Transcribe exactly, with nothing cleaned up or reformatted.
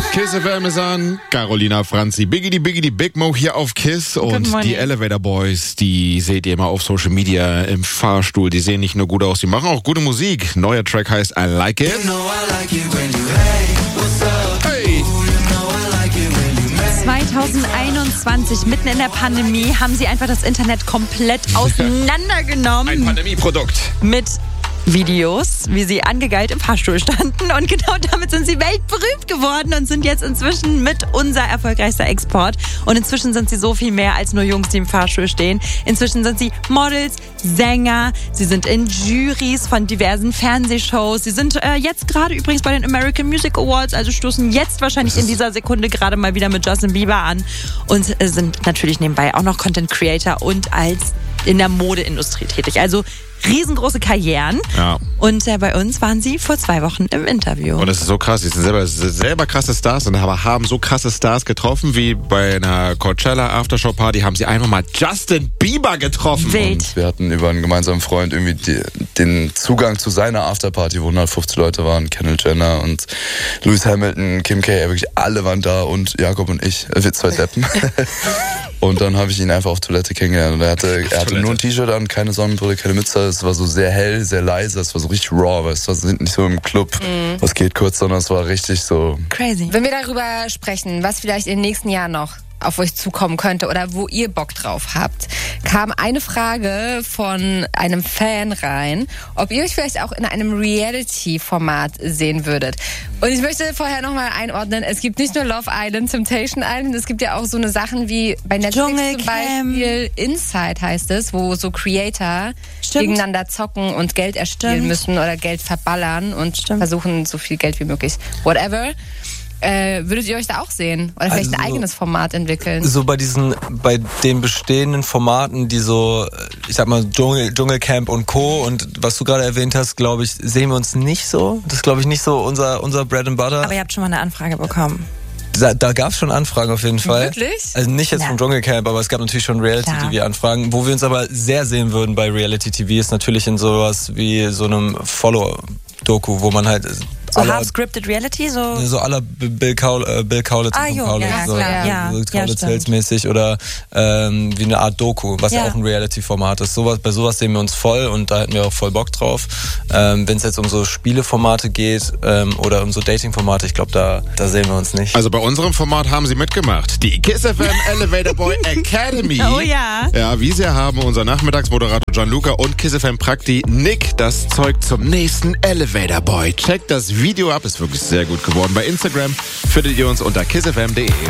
Kiss F M ist an, Carolina Franzi, Biggity Biggity Big Mo hier auf Kiss und die Elevator Boys, die seht ihr immer auf Social Media im Fahrstuhl, die sehen nicht nur gut aus, die machen auch gute Musik. Neuer Track heißt I Like It. Hey! zwanzig einundzwanzig, mitten in der Pandemie, haben sie einfach das Internet komplett auseinandergenommen. Ein Pandemieprodukt. Mit Videos, wie sie angegeilt im Fahrstuhl standen, und genau damit sind sie weltberühmt geworden und sind jetzt inzwischen mit unser erfolgreichster Export. Und inzwischen sind sie so viel mehr als nur Jungs, die im Fahrstuhl stehen. Inzwischen sind sie Models, Sänger, sie sind in Jurys von diversen Fernsehshows. Sie sind äh, jetzt gerade übrigens bei den American Music Awards, also stoßen jetzt wahrscheinlich in dieser Sekunde gerade mal wieder mit Justin Bieber an und äh, sind natürlich nebenbei auch noch Content Creator und als in der Modeindustrie tätig. Also riesengroße Karrieren. Ja. Und äh, bei uns waren sie vor zwei Wochen im Interview. Und das ist so krass. Sie sind selber, selber krasse Stars und haben so krasse Stars getroffen, wie bei einer Coachella Aftershow Party haben sie einfach mal Justin Bieber getroffen. Wild. Und wir hatten über einen gemeinsamen Freund irgendwie die, den Zugang zu seiner Afterparty, wo hundertfünfzig Leute waren. Kendall Jenner und Lewis Hamilton, Kim K, wirklich alle waren da und Jakob und ich, wir zwei Deppen. Und dann habe ich ihn einfach auf Toilette kennengelernt. Und er hatte, er hatte nur ein T-Shirt an, keine Sonnenbrille, keine Mütze. Es war so sehr hell, sehr leise. Es war so richtig raw. Es war nicht so im Club, mhm. was geht kurz, sondern es war richtig so crazy. Wenn wir darüber sprechen, was vielleicht in den nächsten Jahren noch auf euch zukommen könnte oder wo ihr Bock drauf habt, kam eine Frage von einem Fan rein, ob ihr euch vielleicht auch in einem Reality-Format sehen würdet. Und ich möchte vorher nochmal einordnen, es gibt nicht nur Love Island, Temptation Island, es gibt ja auch so eine Sachen wie bei Netflix zum Beispiel Inside heißt es, wo so Creator Stimmt. gegeneinander zocken und Geld erspielen Stimmt. müssen oder Geld verballern und Stimmt. versuchen, so viel Geld wie möglich. Whatever. Äh, würdet ihr euch da auch sehen? Oder vielleicht also, ein eigenes Format entwickeln? So bei diesen, bei den bestehenden Formaten, die so, ich sag mal, Dschungel, Dschungelcamp und Co. und was du gerade erwähnt hast, glaube ich, sehen wir uns nicht so. Das ist, glaube ich, nicht so unser, unser Bread and Butter. Aber ihr habt schon mal eine Anfrage bekommen. Da, da gab es schon Anfragen auf jeden Fall. Wirklich? Also nicht jetzt ja. vom Dschungelcamp, aber es gab natürlich schon Reality-T V-Anfragen. Wo wir uns aber sehr sehen würden bei Reality-T V ist natürlich in sowas wie so einem Follow-Doku, wo man halt... So half-scripted Reality? So, so à la Bill, Kaul, äh, Bill Kaulitz ah, und jo, Kaulitz, ja, so, klar. Ja, so Kaulitz ja, mäßig oder ähm, wie eine Art Doku, was ja, ja auch ein Reality-Format ist. Sowas, bei sowas sehen wir uns voll und da hätten wir auch voll Bock drauf. Ähm, Wenn es jetzt um so Spieleformate geht ähm, oder um so Dating-Formate, ich glaube, da, da sehen wir uns nicht. Also bei unserem Format haben sie mitgemacht. Die Kiss F M Elevator Boy Academy. Oh ja. Ja, wie sie haben unser Nachmittagsmoderator Gianluca und Kiss F M Prakti Nick das Zeug zum nächsten Elevator Boy. Checkt das Video ab, ist wirklich sehr gut geworden. Bei Instagram findet ihr uns unter kiss f m punkt de.